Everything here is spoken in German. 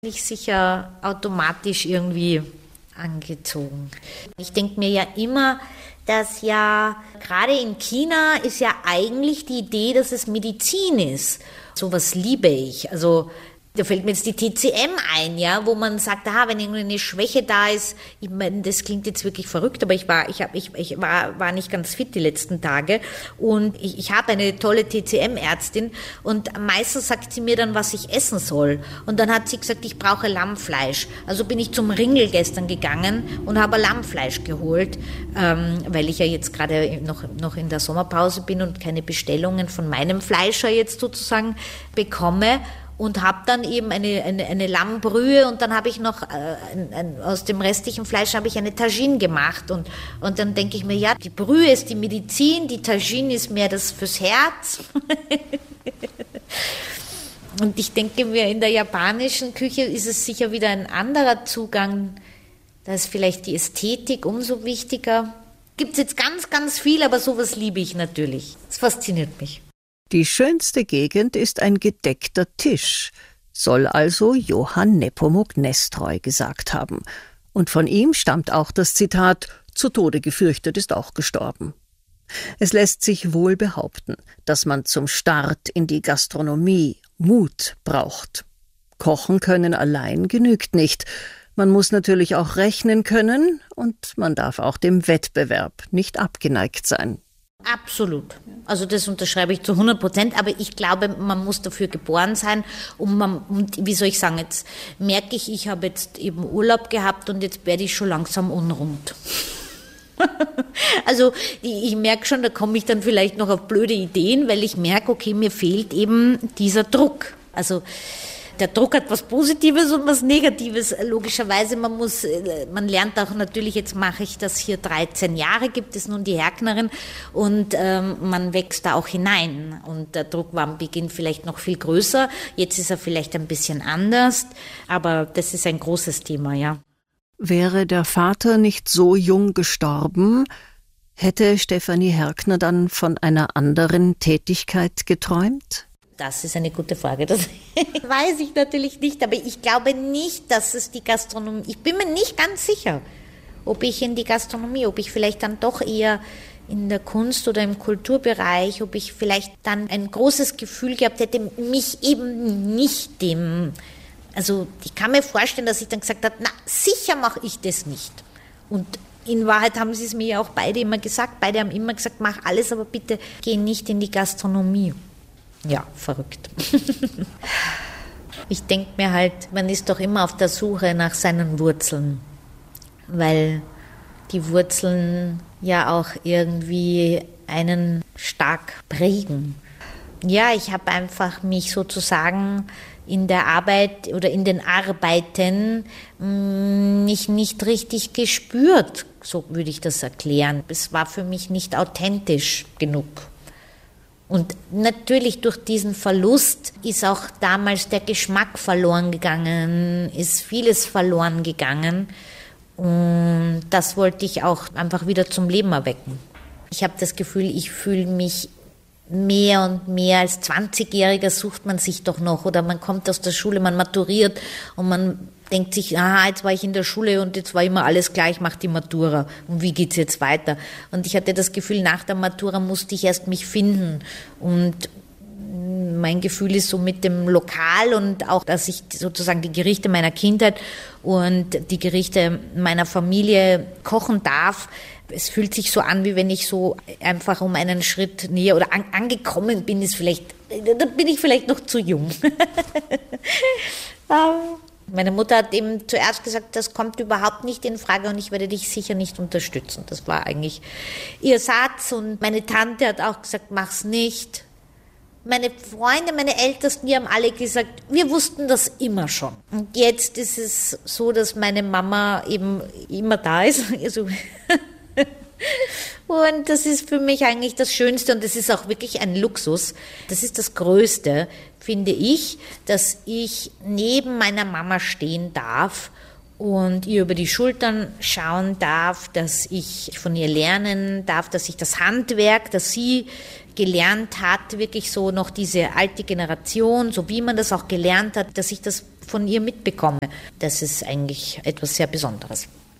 Ich sicher automatisch irgendwie angezogen. Ich denke mir ja immer, dass ja gerade in China ist ja eigentlich die Idee, dass es Medizin ist. Sowas liebe ich. Also da fällt mir jetzt die TCM ein, ja, wo man sagt, wenn irgendeine Schwäche da ist, ich meine, das klingt jetzt wirklich verrückt, aber ich war nicht ganz fit die letzten Tage und ich habe eine tolle TCM-Ärztin und meistens sagt sie mir dann, was ich essen soll. Und dann hat sie gesagt, ich brauche Lammfleisch. Also bin ich zum Ringel gestern gegangen und habe Lammfleisch geholt, weil ich ja jetzt gerade noch in der Sommerpause bin und keine Bestellungen von meinem Fleischer jetzt sozusagen bekomme. Und habe dann eben eine Lammbrühe und dann habe ich noch aus dem restlichen Fleisch habe ich eine Tagine gemacht und dann denke ich mir, ja, die Brühe ist die Medizin, die Tagine ist mehr das fürs Herz. Und ich denke mir, in der japanischen Küche ist es sicher wieder ein anderer Zugang, da ist vielleicht die Ästhetik umso wichtiger. Gibt es jetzt ganz, ganz viel, aber sowas liebe ich natürlich. Das fasziniert mich. Die schönste Gegend ist ein gedeckter Tisch, soll also Johann Nepomuk Nestroy gesagt haben. Und von ihm stammt auch das Zitat, zu Tode gefürchtet ist auch gestorben. Es lässt sich wohl behaupten, dass man zum Start in die Gastronomie Mut braucht. Kochen können allein genügt nicht. Man muss natürlich auch rechnen können und man darf auch dem Wettbewerb nicht abgeneigt sein. Absolut. Also das unterschreibe ich zu 100%, aber ich glaube, man muss dafür geboren sein und wie soll ich sagen, jetzt merke ich habe jetzt eben Urlaub gehabt und jetzt werde ich schon langsam unrund. Also ich merke schon, da komme ich dann vielleicht noch auf blöde Ideen, weil ich merke, okay, mir fehlt eben dieser Druck. Also der Druck hat was Positives und was Negatives. Logischerweise, man lernt auch natürlich, jetzt mache ich das hier 13 Jahre, gibt es nun die Herknerin und man wächst da auch hinein. Und der Druck war am Beginn vielleicht noch viel größer, jetzt ist er vielleicht ein bisschen anders, aber das ist ein großes Thema, ja. Wäre der Vater nicht so jung gestorben, hätte Stefanie Herkner dann von einer anderen Tätigkeit geträumt? Das ist eine gute Frage. Das weiß ich natürlich nicht, aber ich glaube nicht, dass es die Gastronomie, ich bin mir nicht ganz sicher, ob ich vielleicht dann doch eher in der Kunst oder im Kulturbereich, ob ich vielleicht dann ein großes Gefühl gehabt hätte, mich eben nicht also ich kann mir vorstellen, dass ich dann gesagt habe, sicher mache ich das nicht. Und in Wahrheit haben sie es mir ja auch beide immer gesagt, beide haben immer gesagt, mach alles, aber bitte geh nicht in die Gastronomie. Ja, verrückt. Ich denke mir halt, man ist doch immer auf der Suche nach seinen Wurzeln, weil die Wurzeln ja auch irgendwie einen stark prägen. Ja, ich habe einfach mich sozusagen in der Arbeit oder in den Arbeiten mich nicht richtig gespürt, so würde ich das erklären. Es war für mich nicht authentisch genug. Und natürlich durch diesen Verlust ist auch damals der Geschmack verloren gegangen, ist vieles verloren gegangen. Und das wollte ich auch einfach wieder zum Leben erwecken. Ich habe das Gefühl, ich fühle mich mehr und mehr als 20-Jähriger sucht man sich doch noch. Oder man kommt aus der Schule, man maturiert und man denkt sich, jetzt war ich in der Schule und jetzt war immer alles klar, ich mache die Matura. Und wie geht's jetzt weiter? Und ich hatte das Gefühl, nach der Matura musste ich erst mich finden. Und mein Gefühl ist so mit dem Lokal und auch, dass ich sozusagen die Gerichte meiner Kindheit und die Gerichte meiner Familie kochen darf. Es fühlt sich so an, wie wenn ich so einfach um einen Schritt näher oder angekommen bin, da bin ich vielleicht noch zu jung. Meine Mutter hat eben zuerst gesagt, das kommt überhaupt nicht in Frage und ich werde dich sicher nicht unterstützen. Das war eigentlich ihr Satz und meine Tante hat auch gesagt, mach's nicht. Meine Freunde, meine Ältesten, die haben alle gesagt, wir wussten das immer schon. Und jetzt ist es so, dass meine Mama eben immer da ist. Also und das ist für mich eigentlich das Schönste und das ist auch wirklich ein Luxus. Das ist das Größte, finde ich, dass ich neben meiner Mama stehen darf und ihr über die Schultern schauen darf, dass ich von ihr lernen darf, dass ich das Handwerk, das sie gelernt hat, wirklich so noch diese alte Generation, so wie man das auch gelernt hat, dass ich das von ihr mitbekomme. Das ist eigentlich etwas sehr Besonderes.